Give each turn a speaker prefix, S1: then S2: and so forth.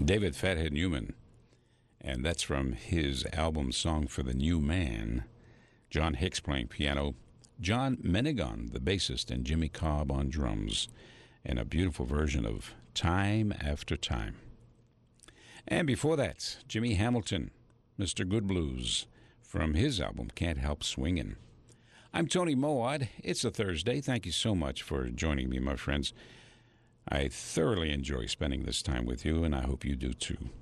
S1: David Fathead Newman, and that's from his album Song for the New Man. John Hicks playing piano, John Menegon, the bassist, and Jimmy Cobb on drums, and a beautiful version of Time After Time. And before that, Jimmy Hamilton, Mr. Good Blues, from his album Can't Help Swingin'. I'm Tony Mowat. It's a Thursday. Thank you so much for joining me, my friends. I thoroughly enjoy spending this time with you, and I hope you do too.